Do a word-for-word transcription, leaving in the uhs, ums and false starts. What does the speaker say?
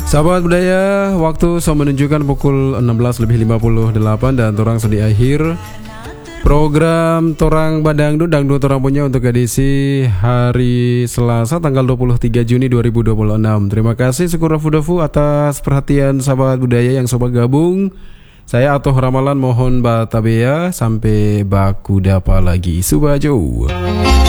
Sahabat budaya, waktu so menunjukkan pukul enam belas lebih lima puluh delapan dan torang sudah akhir program Torang Badangdut Dangdut Torang punya untuk edisi hari Selasa tanggal dua puluh tiga Juni dua ribu dua puluh enam. Terima kasih syukur Rafu atas perhatian sahabat budaya yang sobat gabung. Saya Atoh Ramalan mohon batabea sampai baku dapa lagi Subajo.